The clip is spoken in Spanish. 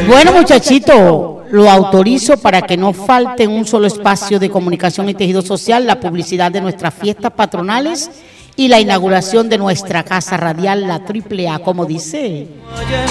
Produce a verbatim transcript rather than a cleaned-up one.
Bueno, muchachito, lo autorizo para que no falte en un solo espacio de comunicación y tejido social la publicidad de nuestras fiestas patronales y la inauguración de nuestra casa radial, la Triple A, como dice.